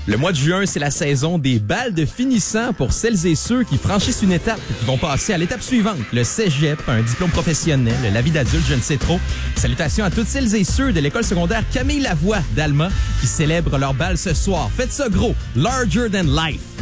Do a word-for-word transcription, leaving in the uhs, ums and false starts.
Le mois de juin, c'est la saison des bals de finissant pour celles et ceux qui franchissent une étape et qui vont passer à l'étape suivante, le cégep, un diplôme professionnel, la vie d'adulte, je ne sais trop. Salutations à toutes celles et ceux de l'école secondaire Camille Lavoie d'Alma qui célèbrent leur bal ce soir. Faites ça gros, larger than life.